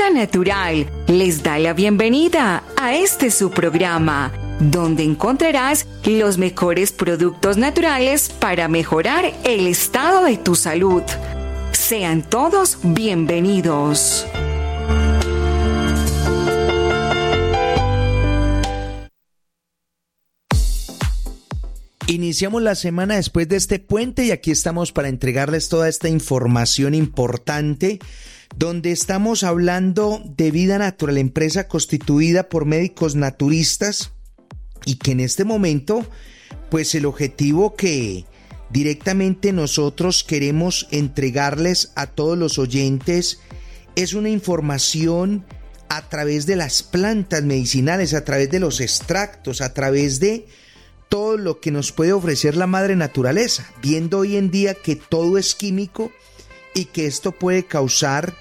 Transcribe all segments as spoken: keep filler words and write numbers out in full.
Vida Natural les da la bienvenida a este su programa, donde encontrarás los mejores productos naturales para mejorar el estado de tu salud. Sean todos bienvenidos. Iniciamos la semana después de este puente y aquí estamos para entregarles toda esta información importante, donde estamos hablando de Vida Natural, empresa constituida por médicos naturistas, y que en este momento, pues el objetivo que directamente nosotros queremos entregarles a todos los oyentes es una información a través de las plantas medicinales, a través de los extractos, a través de todo lo que nos puede ofrecer la madre naturaleza, viendo hoy en día que todo es químico y que esto puede causar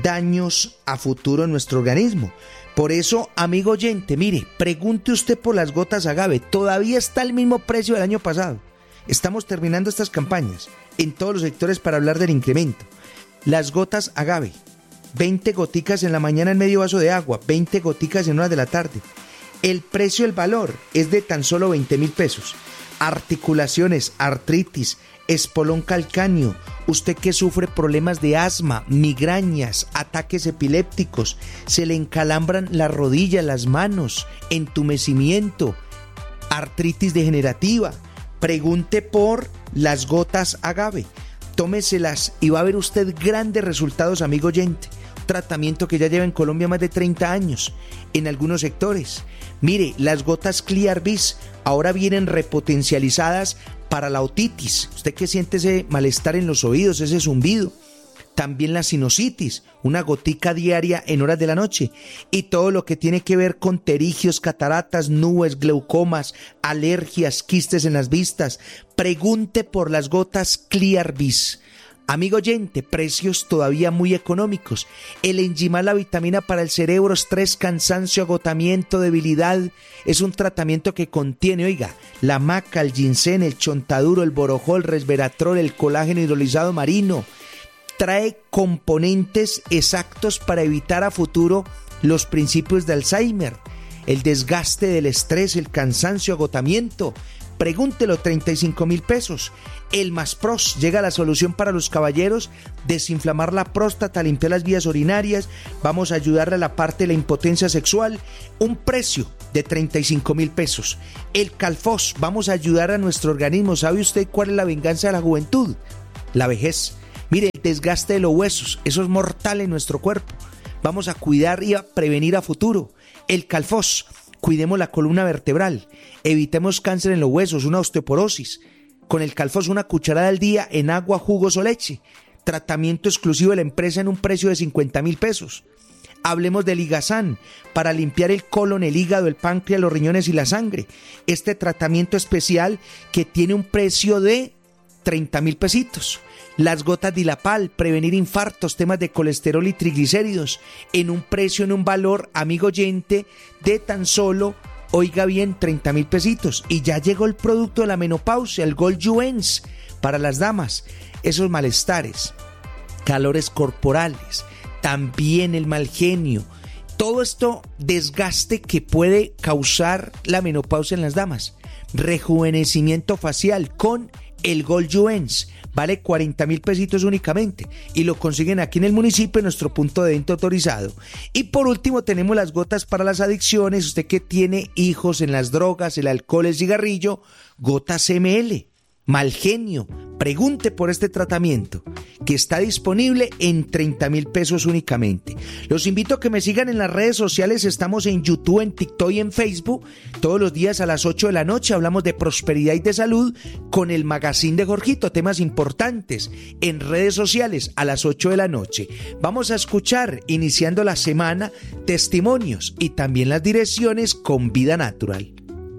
daños a futuro en nuestro organismo. Por eso, amigo oyente, mire, pregunte usted por las gotas agave, todavía está el mismo precio del año pasado. Estamos terminando estas campañas en todos los sectores para hablar del incremento. Las gotas agave, veinte goticas en la mañana en medio vaso de agua, veinte goticas en horas de la tarde. El precio, el valor es de tan solo veinte mil pesos. Articulaciones, artritis, espolón calcáneo, usted que sufre problemas de asma, migrañas, ataques epilépticos, se le encalambran las rodillas, las manos, entumecimiento, artritis degenerativa, pregunte por las gotas agave. Tómeselas y va a ver usted grandes resultados, amigo oyente. Tratamiento que ya lleva en Colombia más de treinta años en algunos sectores. Mire, las gotas Clear-Bis ahora vienen repotencializadas para la otitis. Usted que siente ese malestar en los oídos, ese zumbido. También la sinusitis, una gotica diaria en horas de la noche. Y todo lo que tiene que ver con pterigios, cataratas, nubes, glaucomas, alergias, quistes en las vistas. Pregunte por las gotas Clear-Bis. Amigo oyente, precios todavía muy económicos. El Enzymal, la vitamina para el cerebro, estrés, cansancio, agotamiento, debilidad. Es un tratamiento que contiene, oiga, la maca, el ginseng, el chontaduro, el borojol, resveratrol, el colágeno hidrolizado marino. Trae componentes exactos para evitar a futuro los principios de Alzheimer, el desgaste del estrés, el cansancio, agotamiento. Pregúntelo, treinta y cinco mil pesos. El Maspros, llega la solución para los caballeros, desinflamar la próstata, limpiar las vías urinarias, vamos a ayudarle a la parte de la impotencia sexual, un precio de treinta y cinco mil pesos. El Calfos, vamos a ayudar a nuestro organismo. ¿Sabe usted cuál es la venganza de la juventud? La vejez. Mire, el desgaste de los huesos, eso es mortal en nuestro cuerpo. Vamos a cuidar y a prevenir a futuro. El Calfos, cuidemos la columna vertebral, evitemos cáncer en los huesos, una osteoporosis. Con el Calfos, una cucharada al día en agua, jugos o leche. Tratamiento exclusivo de la empresa en un precio de cincuenta mil pesos. Hablemos del Ligazán, para limpiar el colon, el hígado, el páncreas, los riñones y la sangre. Este tratamiento especial que tiene un precio de treinta mil pesitos. Las gotas Dilapal, prevenir infartos, temas de colesterol y triglicéridos, en un precio, en un valor, amigo oyente, de tan solo, oiga bien, treinta mil pesitos. Y ya llegó el producto de la menopausia, el Gold Juens, para las damas, esos malestares, calores corporales, también el mal genio, todo esto desgaste que puede causar la menopausia en las damas. Rejuvenecimiento facial con el Gold Juens, vale cuarenta mil pesitos únicamente y lo consiguen aquí en el municipio, en nuestro punto de venta autorizado. Y por último tenemos las gotas para las adicciones, usted que tiene hijos en las drogas, el alcohol, el cigarrillo, gotas M L, mal genio, pregunte por este tratamiento que está disponible en treinta mil pesos únicamente. Los invito a que me sigan en las redes sociales, estamos en YouTube, en TikTok y en Facebook. Todos los días a las ocho de la noche hablamos de prosperidad y de salud con el magazine de Jorgito, temas importantes en redes sociales a las ocho de la noche. Vamos a escuchar, iniciando la semana, testimonios y también las direcciones con Vida Natural.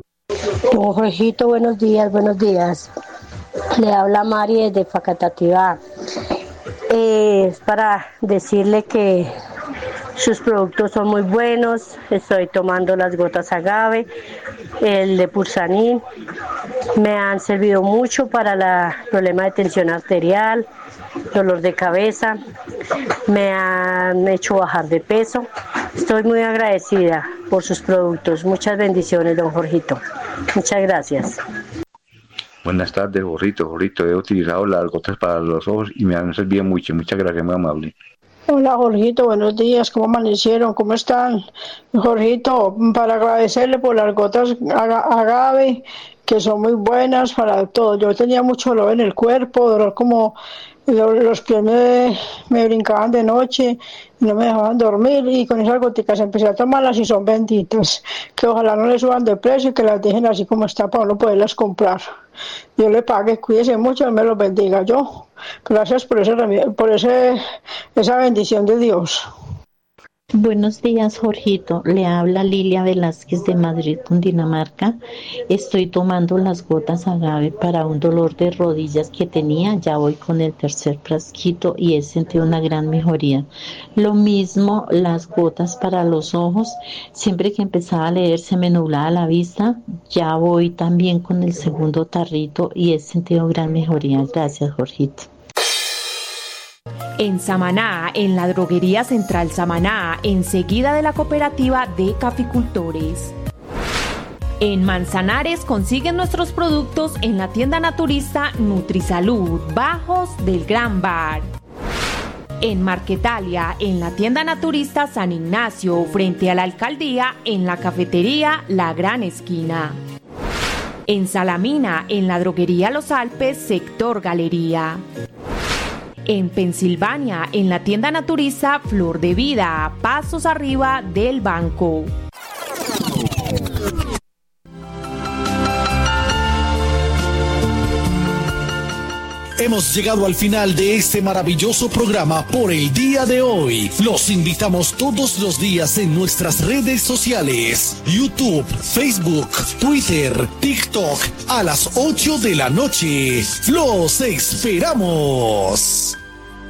Oh, Jorgito, buenos días, buenos días. Le habla Mari desde Facatativá. Eh, es para decirle que Sus productos son muy buenos. Estoy tomando las gotas agave, el de Pulsanin. Me han servido mucho para el problema de tensión arterial, dolor de cabeza. Me han hecho bajar de peso. Estoy muy agradecida por sus productos. Muchas bendiciones, don Jorgito. Muchas gracias. Buenas tardes, Jorgito. Jorgito, he utilizado las gotas para los ojos y me han servido mucho. Muchas gracias, muy amable. Hola, Jorgito, buenos días. ¿Cómo amanecieron? ¿Cómo están? Jorgito, para agradecerle por las gotas agave, que son muy buenas para todo. Yo tenía mucho dolor en el cuerpo, dolor como los que me, me brincaban de noche, no me dejaban dormir, y con esas goticas empecé a tomarlas y son benditas. Que ojalá no le suban de precio y que las dejen así como está para uno poderlas comprar. Dios le pague, cuídese mucho, me los bendiga. Yo, gracias por, ese, por ese, esa bendición de Dios. Buenos días, Jorgito. Le habla Lilia Velázquez de Madrid, Cundinamarca. Estoy tomando las gotas agave para un dolor de rodillas que tenía. Ya voy con el tercer frasquito y he sentido una gran mejoría. Lo mismo las gotas para los ojos. Siempre que empezaba a leer se me nublaba la vista. Ya voy también con el segundo tarrito y he sentido gran mejoría. Gracias, Jorgito. En Samaná, en la droguería Central Samaná, enseguida de la cooperativa de caficultores. En Manzanares consiguen nuestros productos en la tienda naturista Nutrisalud, Bajos del Gran Bar. En Marquetalia, en la tienda naturista San Ignacio, frente a la alcaldía, en la cafetería La Gran Esquina. En Salamina, en la droguería Los Alpes, sector Galería. En Pensilvania, en la tienda naturista Flor de Vida, pasos arriba del banco. Hemos llegado al final de este maravilloso programa por el día de hoy. Los invitamos todos los días en nuestras redes sociales: YouTube, Facebook, Twitter, TikTok, a las ocho de la noche. ¡Los esperamos!